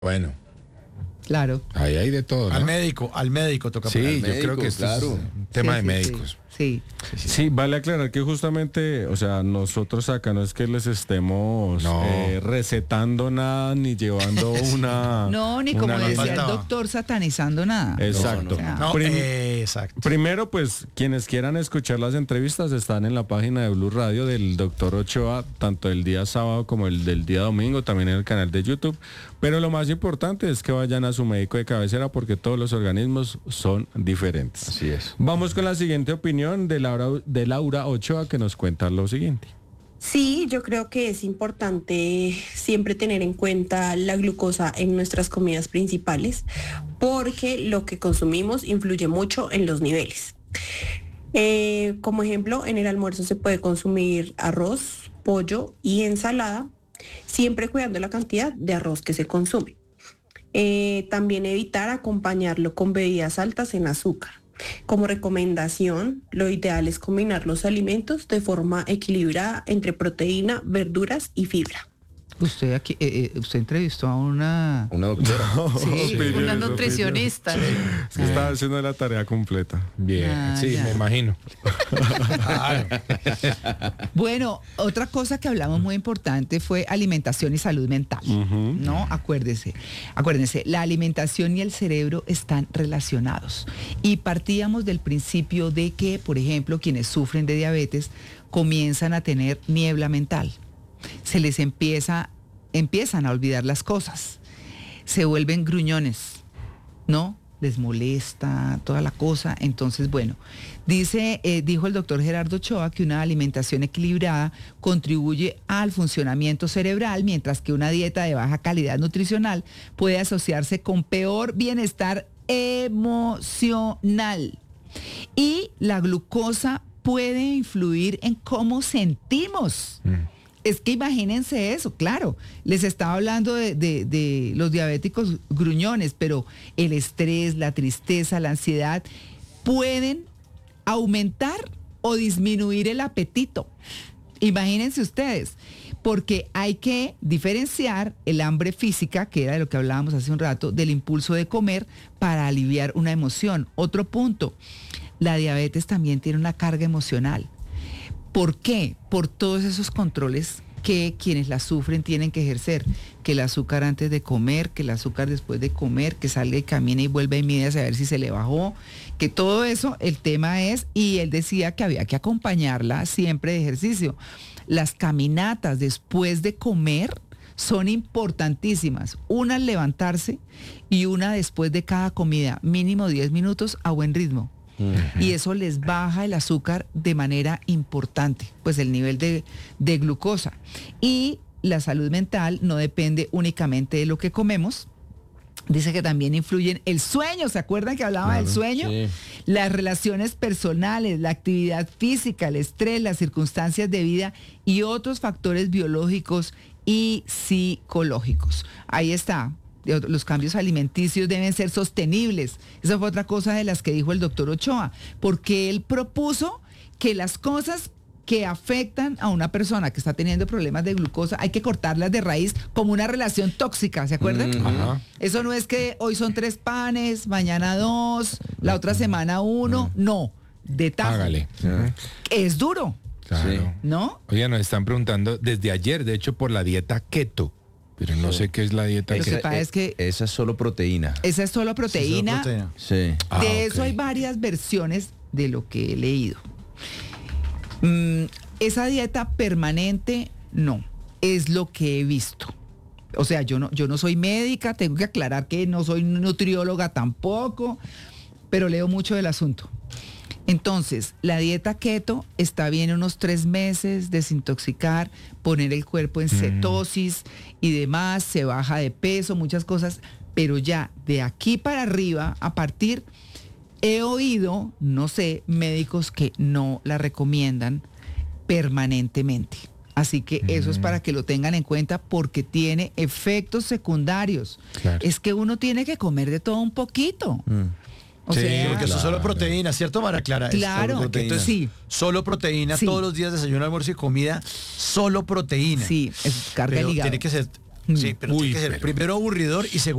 Bueno, Claro. ahí hay de todo, ¿no? Al médico toca Sí, pagar. yo médico, creo que esto claro. es un tema de médicos. Sí. Sí, vale aclarar que justamente, o sea, nosotros acá no es que les estemos No. recetando nada ni llevando una... No, ni como una decía el faltaba. doctor, satanizando nada. Exacto. No, no, No, Prim- exacto. Primero, pues, quienes quieran escuchar las entrevistas están en la página de Blue Radio del doctor Ochoa, tanto el día sábado como el del día domingo, también en el canal de YouTube. Pero lo más importante es que vayan a su médico de cabecera porque todos los organismos son diferentes. Así es. Vamos con la siguiente opinión de Laura Ochoa, que nos cuenta lo siguiente. Sí, yo creo que es importante siempre tener en cuenta la glucosa en nuestras comidas principales porque lo que consumimos influye mucho en los niveles. Como ejemplo, en el almuerzo se puede consumir arroz, pollo y ensalada, siempre cuidando la cantidad de arroz que se consume. También evitar acompañarlo con bebidas altas en azúcar. Como recomendación, lo ideal es combinar los alimentos de forma equilibrada entre proteína, verduras y fibra. Usted aquí, usted entrevistó a una... Una doctora. Sí, una nutricionista. Es que estaba haciendo la tarea completa. Bien, Ah, sí, ya. me imagino. Claro. Bueno, otra cosa que hablamos muy importante fue alimentación y salud mental. ¿No? Acuérdese, la alimentación y el cerebro están relacionados. Y partíamos del principio de que, por ejemplo, quienes sufren de diabetes comienzan a tener niebla mental. Se les empiezan a olvidar las cosas. Se vuelven gruñones, ¿no? Les molesta toda la cosa. Entonces, bueno, dijo el doctor Gerardo Ochoa que una alimentación equilibrada contribuye al funcionamiento cerebral, mientras que una dieta de baja calidad nutricional puede asociarse con peor bienestar emocional. Y la glucosa puede influir en cómo sentimos. Es que imagínense eso, claro, les estaba hablando de los diabéticos gruñones, pero el estrés, la tristeza, la ansiedad pueden aumentar o disminuir el apetito. Imagínense ustedes, porque hay que diferenciar el hambre física, que era de lo que hablábamos hace un rato, del impulso de comer para aliviar una emoción. Otro punto, la diabetes también tiene una carga emocional. ¿Por qué? Por todos esos controles que quienes la sufren tienen que ejercer. Que el azúcar antes de comer, que el azúcar después de comer, que salga y camine y vuelve y mide a saber si se le bajó. Que todo eso, el tema es, y él decía que había que acompañarla siempre de ejercicio. Las caminatas después de comer son importantísimas. Una al levantarse y una después de cada comida, mínimo 10 minutos a buen ritmo. Y eso les baja el azúcar de manera importante, pues el nivel de glucosa. Y la salud mental no depende únicamente de lo que comemos. Dice que también influyen el sueño, ¿se acuerdan que hablaba del sueño? Sí. Las relaciones personales, la actividad física, el estrés, las circunstancias de vida y otros factores biológicos y psicológicos. Ahí está. Los cambios alimenticios deben ser sostenibles. Esa fue otra cosa de las que dijo el doctor Ochoa, porque él propuso que las cosas que afectan a una persona que está teniendo problemas de glucosa hay que cortarlas de raíz como una relación tóxica, ¿se acuerdan? Ajá. Eso no es que hoy son 3 panes, mañana 2, la otra semana 1, no, de tajo. Hágale. Es duro, Claro. ¿no? Oiga, nos están preguntando desde ayer, de hecho, por la dieta keto. Pero no sé qué es la dieta Lo que keto. pasa es que Esa es solo proteína. esa es solo proteína. Sí. Ah, De eso ok. hay varias versiones de lo que he leído. Esa dieta permanente, no, es lo que he visto. O sea, yo no soy médica, tengo que aclarar que no soy nutrióloga tampoco, pero leo mucho del asunto. Entonces, la dieta keto está bien unos 3 meses, desintoxicar, poner el cuerpo en cetosis y demás, se baja de peso, muchas cosas, pero ya de aquí para arriba, a partir, he oído, no sé, médicos que no la recomiendan permanentemente. Así que eso es para que lo tengan en cuenta porque tiene efectos secundarios. Claro. Es que uno tiene que comer de todo un poquito. O Sí, sea, porque eso es solo proteína, ¿cierto, María Clara? Es Claro, solo proteína. sí. Solo proteína, Sí. todos los días desayuno, almuerzo y comida, solo proteína. sí, es carga Pero el hígado. tiene que ser Sí, pero tiene que ser pero- primero aburridor y segundo